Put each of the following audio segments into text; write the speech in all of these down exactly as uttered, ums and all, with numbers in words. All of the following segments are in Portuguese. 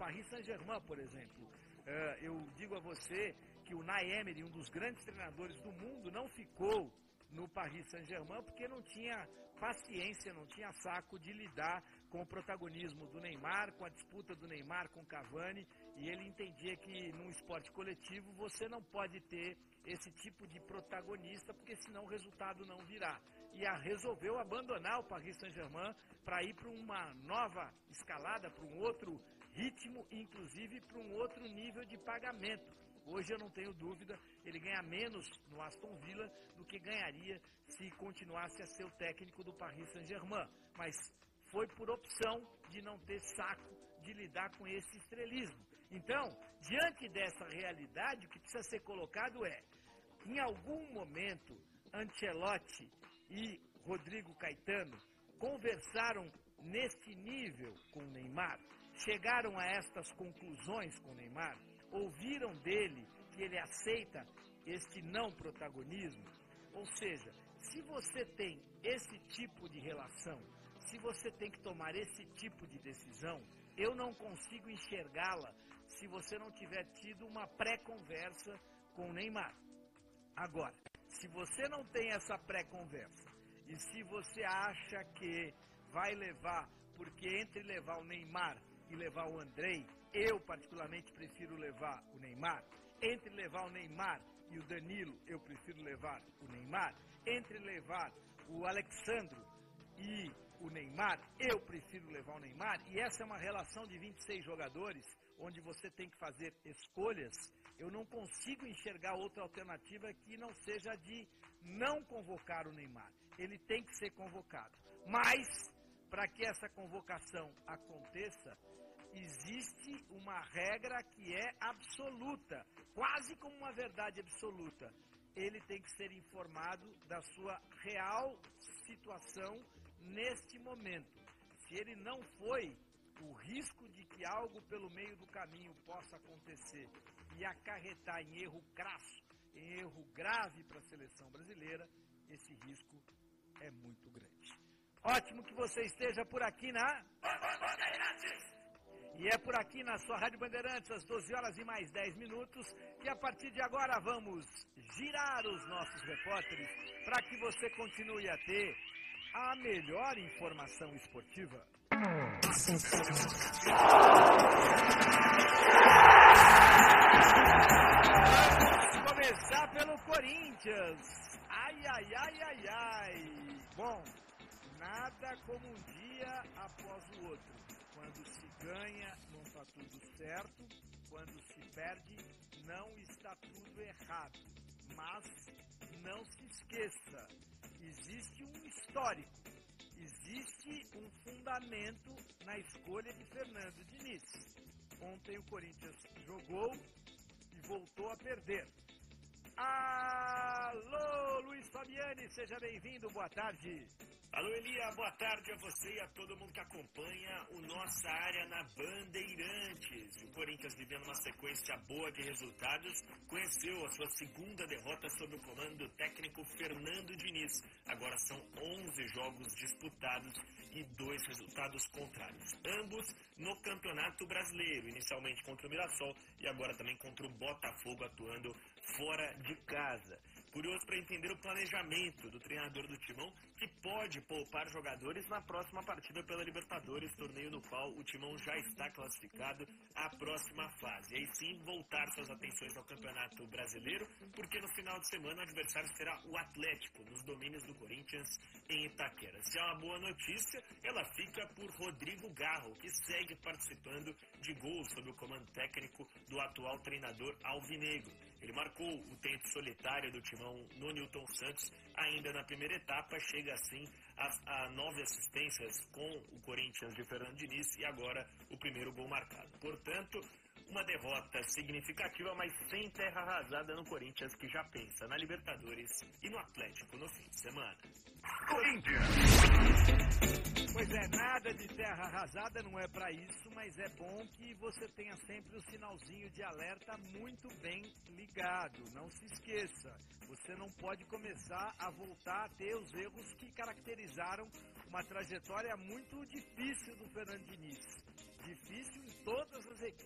Paris Saint-Germain, por exemplo. Uh, eu digo a você que o Unai Emery, um dos grandes treinadores do mundo, não ficou no Paris Saint-Germain porque não tinha paciência, não tinha saco de lidar com o protagonismo do Neymar, com a disputa do Neymar com o Cavani, e ele entendia que num esporte coletivo você não pode ter esse tipo de protagonista, porque senão o resultado não virá. E a, resolveu abandonar o Paris Saint-Germain para ir para uma nova escalada, para um outro ritmo, inclusive para um outro nível de pagamento. Hoje eu não tenho dúvida, ele ganha menos no Aston Villa do que ganharia se continuasse a ser o técnico do Paris Saint-Germain. Mas foi por opção de não ter saco de lidar com esse estrelismo. Então, diante dessa realidade, o que precisa ser colocado é, em algum momento, Ancelotti e Rodrigo Caetano conversaram nesse nível com o Neymar, chegaram a estas conclusões com o Neymar, ouviram dele que ele aceita este não protagonismo. Ou seja, se você tem esse tipo de relação, se você tem que tomar esse tipo de decisão, eu não consigo enxergá-la se você não tiver tido uma pré-conversa com o Neymar. Agora, se você não tem essa pré-conversa e se você acha que vai levar, porque entre levar o Neymar e levar o Andrei, eu particularmente prefiro levar o Neymar, entre levar o Neymar e o Danilo, eu prefiro levar o Neymar, entre levar o Alexandro e o Neymar, eu prefiro levar o Neymar, e essa é uma relação de vinte e seis jogadores, onde você tem que fazer escolhas, eu não consigo enxergar outra alternativa que não seja de não convocar o Neymar. Ele tem que ser convocado. Mas, para que essa convocação aconteça, existe uma regra que é absoluta, quase como uma verdade absoluta. Ele tem que ser informado da sua real situação neste momento. Se ele não foi, o risco de que algo pelo meio do caminho possa acontecer e acarretar em erro crasso, em erro grave para a seleção brasileira, esse risco é muito grande. Ótimo que você esteja por aqui na Bandeirantes. E é por aqui na sua Rádio Bandeirantes, às doze horas e mais dez minutos, que a partir de agora vamos girar os nossos repórteres para que você continue a ter a melhor informação esportiva. Vamos começar pelo Corinthians. Ai, ai, ai, ai, ai. Bom, nada como um dia após o outro. Quando se ganha, não está tudo certo. Quando se perde, não está tudo errado. Mas não se esqueça, existe um histórico, existe um fundamento na escolha de Fernando Diniz. Ontem o Corinthians jogou e voltou a perder. Alô, Luiz Fabiani, seja bem-vindo, boa tarde. Alô, Elia, boa tarde a você e a todo mundo que acompanha o Nossa Área na Bandeirantes. O Corinthians, vivendo uma sequência boa de resultados, conheceu a sua segunda derrota sob o comando do técnico Fernando Diniz. Agora são onze jogos disputados e dois resultados contrários. Ambos no Campeonato Brasileiro, inicialmente contra o Mirassol e agora também contra o Botafogo, atuando fora de casa. Curioso para entender o planejamento do treinador do Timão, que pode poupar jogadores na próxima partida pela Libertadores, torneio no qual o Timão já está classificado à próxima fase. E aí sim, voltar suas atenções ao Campeonato Brasileiro, porque no final de semana o adversário será o Atlético, nos domínios do Corinthians, em Itaquera. Se é uma boa notícia, ela fica por Rodrigo Garro, que segue participando de gols sob o comando técnico do atual treinador alvinegro. Ele marcou o tempo solitário do Timão no Newton Santos ainda na primeira etapa, chega assim a, a nove assistências com o Corinthians de Fernando Diniz e agora o primeiro gol marcado. Portanto, uma derrota significativa, mas sem terra arrasada no Corinthians, que já pensa na Libertadores e no Atlético no fim de semana. Corinthians! Pois é, nada de terra arrasada, não é para isso, mas é bom que você tenha sempre o sinalzinho de alerta muito bem ligado. Não se esqueça, você não pode começar a voltar a ter os erros que caracterizaram uma trajetória muito difícil do Fernando Diniz. Difícil em todas as equipes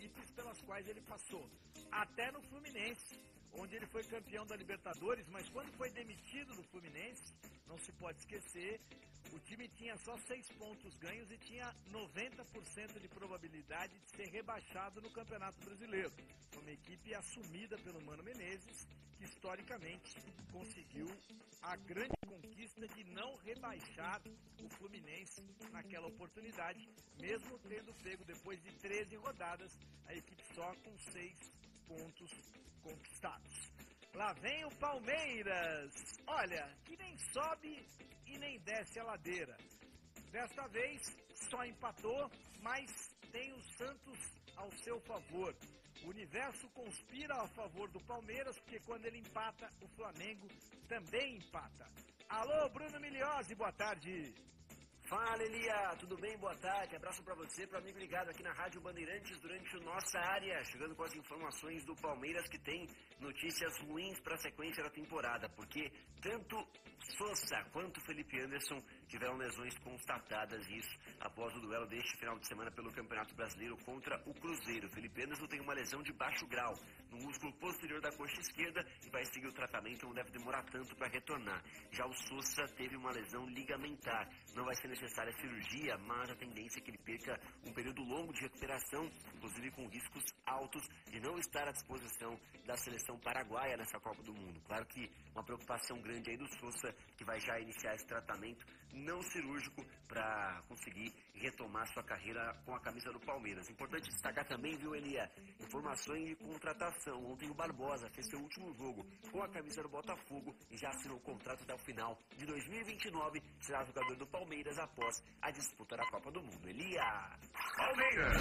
pelas quais ele passou. Até no Fluminense, onde ele foi campeão da Libertadores, mas quando foi demitido do Fluminense, não se pode esquecer, o time tinha só seis pontos ganhos e tinha noventa por cento de probabilidade de ser rebaixado no Campeonato Brasileiro. Foi uma equipe assumida pelo Mano Menezes, que historicamente conseguiu a grande conquista de não rebaixar o Fluminense naquela oportunidade, mesmo tendo pego depois de treze rodadas a equipe só com seis pontos conquistados. Lá vem o Palmeiras, olha, que nem sobe e nem desce a ladeira. Desta vez só empatou, mas tem o Santos ao seu favor. O universo conspira a favor do Palmeiras, porque quando ele empata, o Flamengo também empata. Alô, Bruno Miliose, boa tarde. Fala, Elia, tudo bem? Boa tarde, abraço pra você, pro amigo ligado aqui na Rádio Bandeirantes durante o Nossa Área, chegando com as informações do Palmeiras, que tem notícias ruins para a sequência da temporada, porque tanto Sousa quanto Felipe Anderson tiveram lesões constatadas, isso após o duelo deste final de semana pelo Campeonato Brasileiro contra o Cruzeiro. Felipe Anderson tem uma lesão de baixo grau no músculo posterior da coxa esquerda e vai seguir o tratamento, não deve demorar tanto para retornar. Já o Sousa teve uma lesão ligamentar, não vai ser necessária cirurgia, mas a tendência é que ele perca um período longo de recuperação, inclusive com riscos altos de não estar à disposição da seleção paraguaia nessa Copa do Mundo. Claro que uma preocupação grande aí do Sousa, que vai já iniciar esse tratamento não cirúrgico para conseguir retomar sua carreira com a camisa do Palmeiras. Importante destacar também, viu, Elia, informações de contratação. Ontem o Barbosa fez seu último jogo com a camisa do Botafogo e já assinou o contrato até o final de dois mil e vinte e nove. Será jogador do Palmeiras após a disputa da Copa do Mundo. Elia! Palmeiras!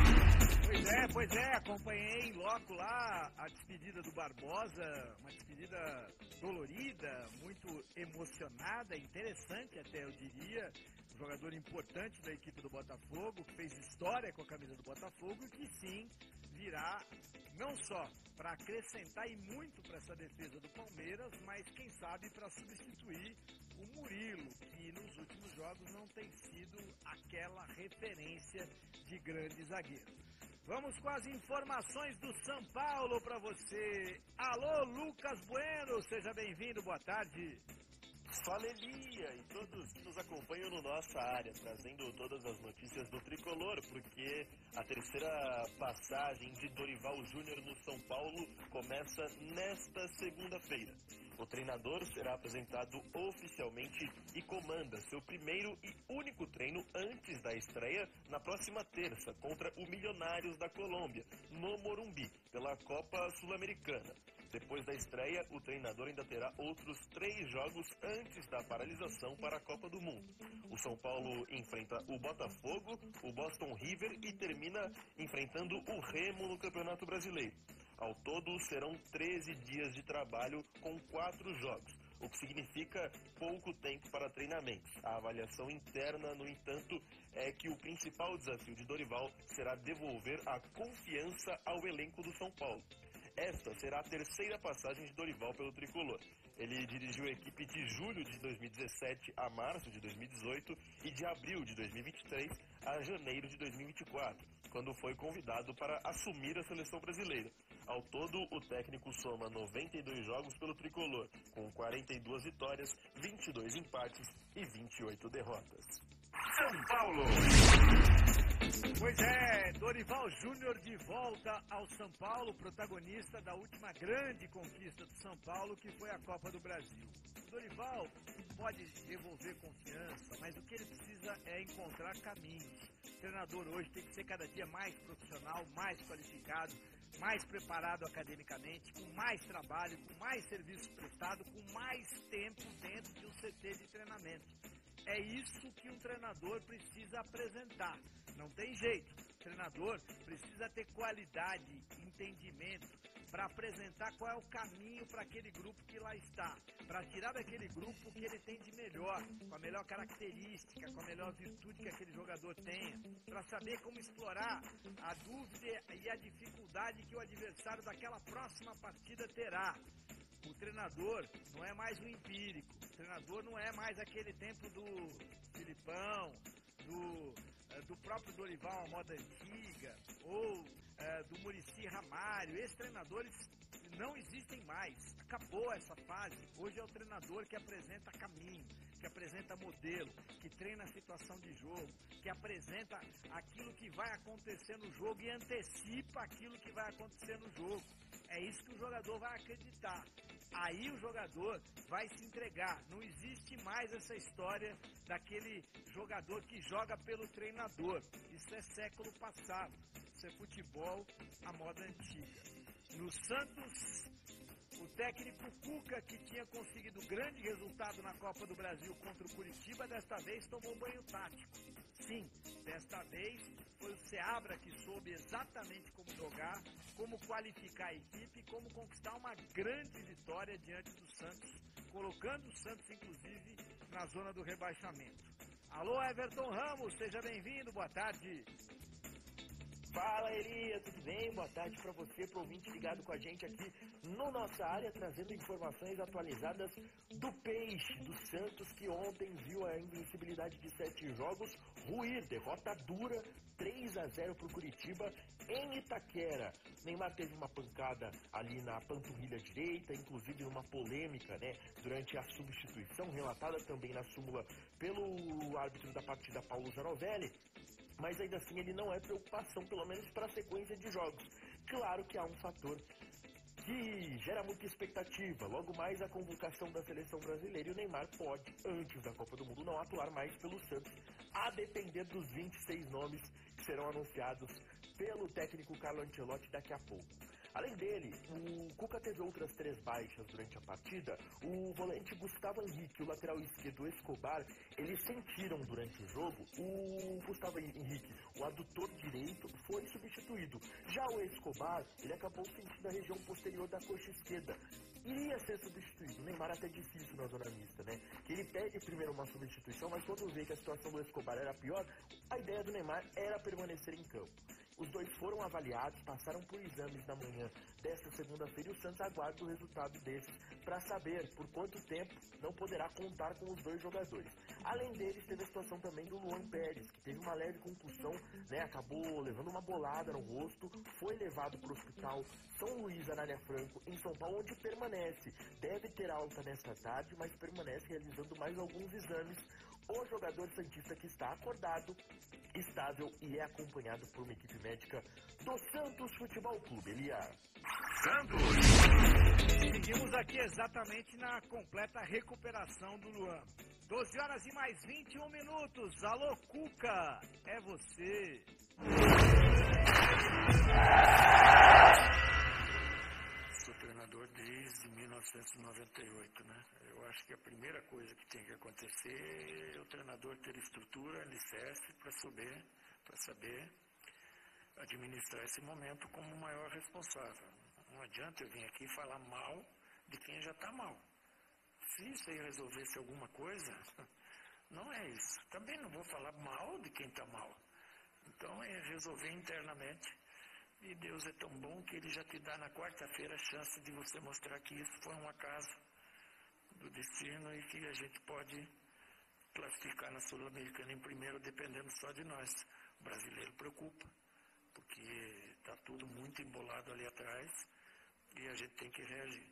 Pois é, pois é, acompanhei em loco lá a despedida do Barbosa, uma despedida dolorida, muito emocionada, interessante até, eu diria. Um jogador importante da equipe do Botafogo, que fez história com a camisa do Botafogo e que sim virá não só para acrescentar e muito para essa defesa do Palmeiras, mas quem sabe para substituir o Murilo, que nos últimos jogos não tem sido aquela referência de grande zagueiro. Vamos com as informações do São Paulo para você. Alô, Lucas Bueno, seja bem-vindo, boa tarde. Fala, Elia, e todos que nos acompanham no Nossa Área, trazendo todas as notícias do Tricolor, porque a terceira passagem de Dorival Júnior no São Paulo começa nesta segunda-feira. O treinador será apresentado oficialmente e comanda seu primeiro e único treino antes da estreia na próxima terça contra o Milionários da Colômbia, no Morumbi, pela Copa Sul-Americana. Depois da estreia, o treinador ainda terá outros três jogos antes da paralisação para a Copa do Mundo. O São Paulo enfrenta o Botafogo, o Boston River e termina enfrentando o Remo no Campeonato Brasileiro. Ao todo, serão treze dias de trabalho com quatro jogos, o que significa pouco tempo para treinamentos. A avaliação interna, no entanto, é que o principal desafio de Dorival será devolver a confiança ao elenco do São Paulo. Esta será a terceira passagem de Dorival pelo Tricolor. Ele dirigiu a equipe de julho de dois mil e dezessete a março de dois mil e dezoito e de abril de dois mil e vinte e três a janeiro de dois mil e vinte e quatro, quando foi convidado para assumir a seleção brasileira. Ao todo, o técnico soma noventa e dois jogos pelo Tricolor, com quarenta e duas vitórias, vinte e dois empates e vinte e oito derrotas. São Paulo! Pois é, Dorival Júnior de volta ao São Paulo, protagonista da última grande conquista do São Paulo, que foi a Copa do Brasil. O Dorival pode devolver confiança, mas o que ele precisa é encontrar caminhos. O treinador hoje tem que ser cada dia mais profissional, mais qualificado, mais preparado academicamente, com mais trabalho, com mais serviço prestado, com mais tempo dentro de um C T de treinamento. É isso que um treinador precisa apresentar. Não tem jeito. O treinador precisa ter qualidade, entendimento, para apresentar qual é o caminho para aquele grupo que lá está. Para tirar daquele grupo o que ele tem de melhor, com a melhor característica, com a melhor virtude que aquele jogador tenha. Para saber como explorar a dúvida e a dificuldade que o adversário daquela próxima partida terá. O treinador não é mais um empírico, o treinador não é mais aquele tempo do Filipão, do, do próprio Dorival, a moda antiga, ou é, do Muricy Muricy Ramalho, esses treinadores não existem mais. Acabou essa fase. Hoje é o treinador que apresenta caminho, que apresenta modelo, que treina a situação de jogo, que apresenta aquilo que vai acontecer no jogo e antecipa aquilo que vai acontecer no jogo. É isso que o jogador vai acreditar. Aí o jogador vai se entregar. Não existe mais essa história daquele jogador que joga pelo treinador. Isso é século passado. Isso é futebol à moda antiga. No Santos, o técnico Cuca, que tinha conseguido grande resultado na Copa do Brasil contra o Curitiba, desta vez tomou banho tático. Sim, desta vez foi o Seabra que soube exatamente como jogar, como qualificar a equipe, como conquistar uma grande vitória diante do Santos, colocando o Santos, inclusive, na zona do rebaixamento. Alô, Everton Ramos, seja bem-vindo, boa tarde. Fala, Elias, tudo bem? Boa tarde para você, pro ouvinte ligado com a gente aqui no Nossa Área, trazendo informações atualizadas do Peixe, do Santos, que ontem viu a invencibilidade de sete jogos ruir, derrota dura, três a zero pro Curitiba em Itaquera. Neymar teve uma pancada ali na panturrilha direita, inclusive numa polêmica, né, durante a substituição, relatada também na súmula pelo árbitro da partida, Paulo Zanovelli. Mas ainda assim ele não é preocupação, pelo menos para a sequência de jogos. Claro que há um fator que gera muita expectativa. Logo mais a convocação da seleção brasileira, e o Neymar pode, antes da Copa do Mundo, não atuar mais pelo Santos, a depender dos vinte e seis nomes que serão anunciados pelo técnico Carlo Ancelotti daqui a pouco. Além dele, o Cuca teve outras três baixas durante a partida. O volante Gustavo Henrique e o lateral esquerdo Escobar, eles sentiram durante o jogo. O Gustavo Henrique, o adutor direito, foi substituído. Já o Escobar, ele acabou sentindo a região posterior da coxa esquerda. Iria ser substituído. O Neymar até disse isso na zona mista, né? Que ele pede primeiro uma substituição, mas quando vê que a situação do Escobar era pior, a ideia do Neymar era permanecer em campo. Os dois foram avaliados, passaram por exames na manhã desta segunda-feira e o Santos aguarda o resultado desses para saber por quanto tempo não poderá contar com os dois jogadores. Além deles, teve a situação também do Luan Pérez, que teve uma leve concussão, né, acabou levando uma bolada no rosto, foi levado para o hospital São Luís, Anália Franco, em São Paulo, onde permanece. Deve ter alta nesta tarde, mas permanece realizando mais alguns exames. O jogador santista, que está acordado, estável e é acompanhado por uma equipe médica do Santos Futebol Clube. Elias. Santos! Seguimos aqui exatamente na completa recuperação do Luan. doze horas e mais vinte e um minutos. Alô, Cuca, é você. Sou treinador desde mil novecentos e noventa e oito, né? Eu acho que a primeira coisa que tem que acontecer é o treinador ter estrutura, alicerce para saber, para saber administrar esse momento como o maior responsável. Não adianta eu vir aqui falar mal de quem já está mal. Se isso aí resolvesse alguma coisa, não é isso. Também não vou falar mal de quem está mal. Então é resolver internamente. E Deus é tão bom que Ele já te dá na quarta-feira a chance de você mostrar que isso foi um acaso do destino e que a gente pode classificar na Sul-Americana em primeiro dependendo só de nós. O brasileiro preocupa, porque está tudo muito embolado ali atrás e a gente tem que reagir.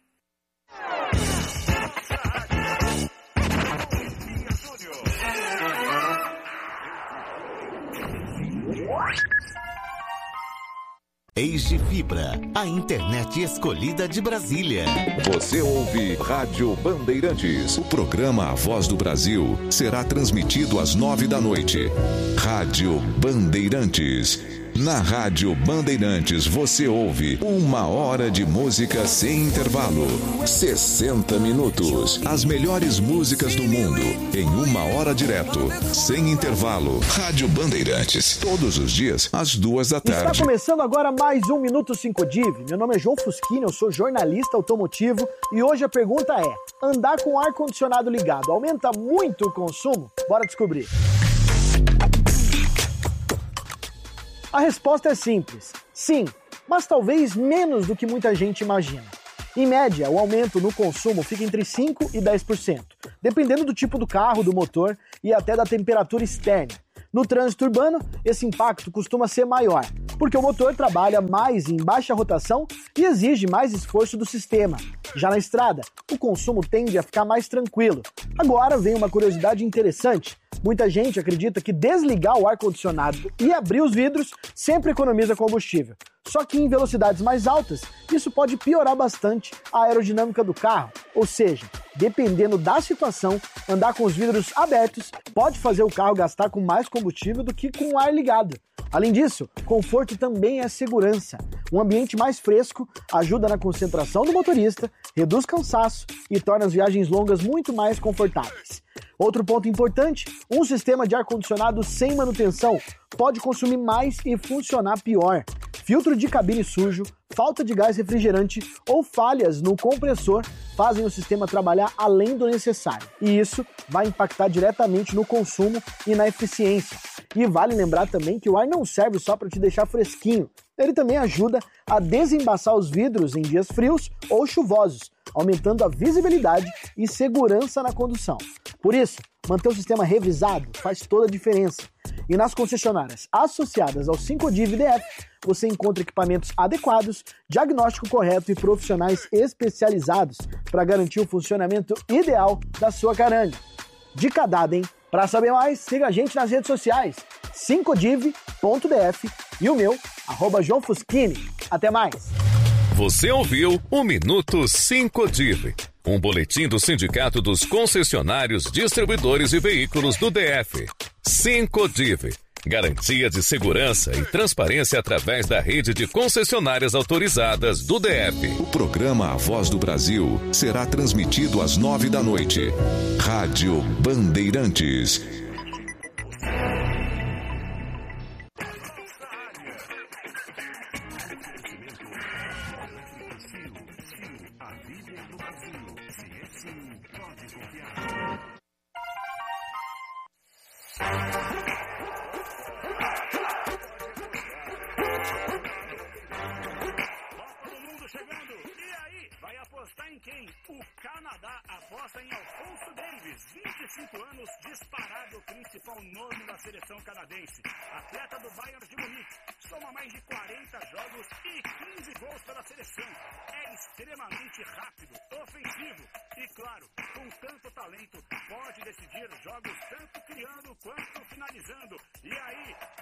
Age Fibra, a internet escolhida de Brasília. Você ouve Rádio Bandeirantes. O programa A Voz do Brasil será transmitido às nove da noite. Rádio Bandeirantes. Na Rádio Bandeirantes você ouve uma hora de música sem intervalo. sessenta minutos. As melhores músicas do mundo em uma hora direto, sem intervalo. Rádio Bandeirantes. Todos os dias, às duas da tarde. Está começando agora mais um Minuto cinco Div. Meu nome é João Fusquini, eu sou jornalista automotivo e hoje a pergunta é: andar com o ar-condicionado ligado aumenta muito o consumo? Bora descobrir. A resposta é simples, sim, mas talvez menos do que muita gente imagina. Em média, o aumento no consumo fica entre cinco por cento e dez por cento, dependendo do tipo do carro, do motor e até da temperatura externa. No trânsito urbano, esse impacto costuma ser maior. porque o motor trabalha mais em baixa rotação e exige mais esforço do sistema. Já na estrada, o consumo tende a ficar mais tranquilo. Agora vem uma curiosidade interessante. Muita gente acredita que desligar o ar-condicionado e abrir os vidros sempre economiza combustível. Só que em velocidades mais altas, isso pode piorar bastante a aerodinâmica do carro. Ou seja, dependendo da situação, andar com os vidros abertos pode fazer o carro gastar com mais combustível do que com o ar ligado. Além disso, conforto também é segurança. Um ambiente mais fresco ajuda na concentração do motorista, reduz cansaço e torna as viagens longas muito mais confortáveis. Outro ponto importante, um sistema de ar-condicionado sem manutenção pode consumir mais e funcionar pior. Filtro de cabine sujo, falta de gás refrigerante ou falhas no compressor fazem o sistema trabalhar além do necessário. E isso vai impactar diretamente no consumo e na eficiência. E vale lembrar também que o ar não serve só para te deixar fresquinho. Ele também ajuda a desembaçar os vidros em dias frios ou chuvosos, aumentando a visibilidade e segurança na condução. Por isso, manter o sistema revisado faz toda a diferença. E nas concessionárias associadas ao cinco D I V D F, você encontra equipamentos adequados, diagnóstico correto e profissionais especializados para garantir o funcionamento ideal da sua caranga. Dica dada, hein? Para saber mais, siga a gente nas redes sociais, cinco div ponto d f e o meu, arroba João Fuschini. Até mais! Você ouviu o Minuto cinco Div, um boletim do Sindicato dos Concessionários Distribuidores de Veículos do D F. cinco Div, garantia de segurança e transparência através da rede de concessionárias autorizadas do D F. O programa A Voz do Brasil será transmitido às nove da noite. Rádio Bandeirantes. O Canadá aposta em Alfonso Davies, vinte e cinco anos, disparado principal nome da seleção canadense. Atleta do Bayern de Munique, soma mais de quarenta jogos e quinze gols pela seleção. É extremamente rápido, ofensivo e, claro, com tanto talento, pode decidir jogos tanto criando quanto finalizando. E aí...